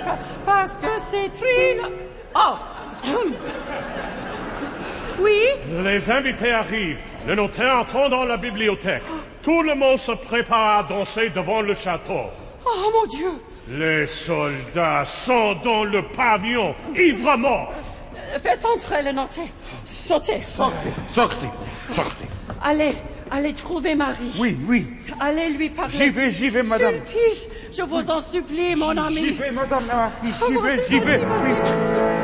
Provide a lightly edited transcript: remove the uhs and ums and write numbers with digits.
Parce que c'est Trina... Oh. Oui? Les invités arrivent. Le notaire entre dans la bibliothèque. Tout le monde se prépare à danser devant le château. Oh, mon Dieu! Les soldats sont dans le pavillon, ivres morts. Faites entrer le notaire. Sortez. Sortez. Allez trouver Marie. Oui. Allez lui parler. J'y vais, madame. Sulpice, je vous en supplie, mon ami. J'y vais, madame la marquise. Vas-y. Oui.